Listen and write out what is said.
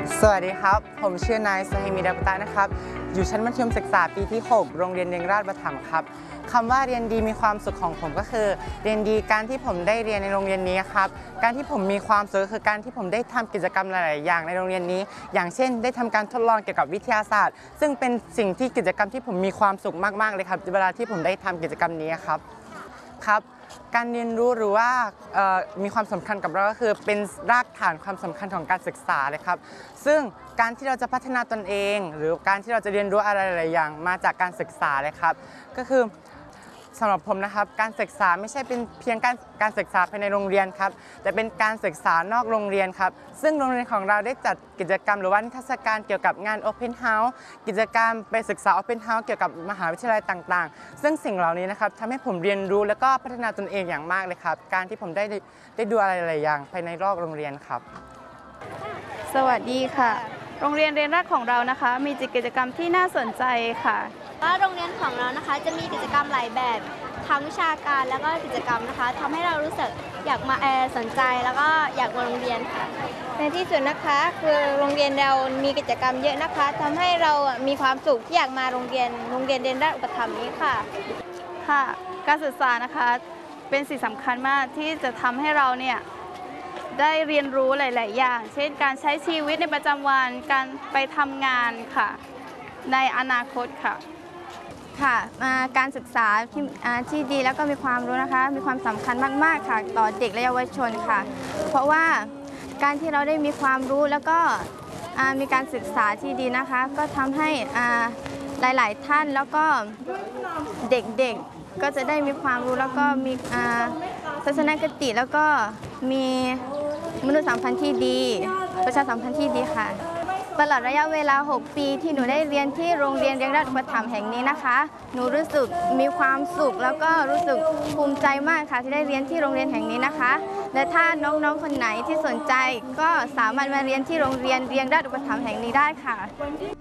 สวัสดีครับผมชื่อนายสหิมิดาปุตะนะครับอยู่ชั้นมัธยมศึกษาปีที่ 6 โรงเรียนเรียงราชประถมครับคำว่าเรียนดีมีความสุขของผมก็คือเรียนดีการที่ผมได้เรียนในโรงเรียนนี้ครับการที่ผมมีความสุขคือการที่ผมได้ทำกิจกรรมหลายๆอย่างในโรงเรียนนี้อย่างเช่นได้ทำการทดลองเกี่ยวกับวิทยาศาสตร์ซึ่งเป็นสิ่งที่กิจกรรมที่ผมมีความสุขมากๆเลยครับเวลาที่ผมได้ทำกิจกรรมนี้ครับการเรียนรู้หรือว่ามีความสำคัญกับเราก็คือเป็นรากฐานความสำคัญของการศึกษาเลยครับซึ่งการที่เราจะพัฒนาตนเองหรือการที่เราจะเรียนรู้อะไรหลายอย่างมาจากการศึกษาเลยครับก็คือสำหรับผมนะครับการศึกษาไม่ใช่เป็นเพียงการศึกษาภายในโรงเรียนครับแต่เป็นการศึกษานอกโรงเรียนครับซึ่งโรงเรียนของเราได้จัดกิจกรรมหรือว่านิทรรศการเกี่ยวกับงาน Open House กิจกรรมไปศึกษา Open House เกี่ยวกับมหาวิทยาลัยต่างๆซึ่งสิ่งเหล่านี้นะครับทำให้ผมเรียนรู้และก็พัฒนาตนเองอย่างมากเลยครับการที่ผมได้ดูอะไรหลายอย่างภายในรอบโรงเรียนครับสวัสดีค่ะโรงเรียนเรียนราชของเรานะคะมีกิจกรรมที่น่าสนใจค่ะว่าโรงเรียนของเรานะคะจะมีกิจกรรมหลายแบบทั้งวิชาการแล้วก็กิจกรรมนะคะทำให้เรารู้สึกอยากมาสนใจแล้วก็อยากมาโรงเรียนค่ะในที่สุดนะคะคือโรงเรียนเรามีกิจกรรมเยอะนะคะทำให้เรามีความสุขที่อยากมาโรงเรียนเรียนราชอุปถัมภ์นี้ค่ะค่ะการศึกษานะคะเป็นสิ่งสำคัญมากที่จะทำให้เราเนี่ยได้เรียนรู้หลาย ๆ อย่าง เช่นการใช้ชีวิตในประจำวันการไปทำงานค่ะในอนาคตค่ะการศึกษาที่ดีแล้วก็มีความรู้นะคะมีความสำคัญมากๆค่ะต่อเด็กและเยาวชนค่ะเพราะว่าการที่เราได้มีความรู้แล้วก็มีการศึกษาที่ดีนะคะก็ทำให้หลาย ๆ ท่านแล้วก็เด็ก ๆ ก็จะได้มีความรู้แล้วก็มีทัศนคติแล้วก็มีมนุษยสัมพันธ์ที่ดีประชาสัมพันธ์ที่ดีค่ะตลอดระยะเวลา 6 ปีที่หนูได้เรียนที่โรงเรียนเรียงราชอุปถัมภ์แห่งนี้นะคะหนูรู้สึกมีความสุขแล้วก็รู้สึกภูมิใจมากค่ะที่ได้เรียนที่โรงเรียนแห่งนี้นะคะและถ้าน้องๆคนไหนที่สนใจก็สามารถมาเรียนที่โรงเรียนเรียงราชอุปถัมภ์แห่งนี้ได้ค่ะ